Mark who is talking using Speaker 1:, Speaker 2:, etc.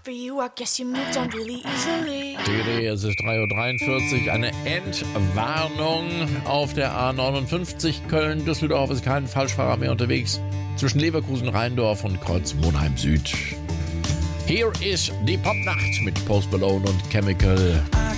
Speaker 1: after you, I guess you moved on really easily.
Speaker 2: Es ist 3:43 Uhr, eine Endwarnung auf der A59 Köln-Düsseldorf. Ist kein Falschfahrer mehr unterwegs zwischen Leverkusen-Rheindorf und Kreuz Monheim Süd. Hier ist die Popnacht mit Post Malone und Chemical.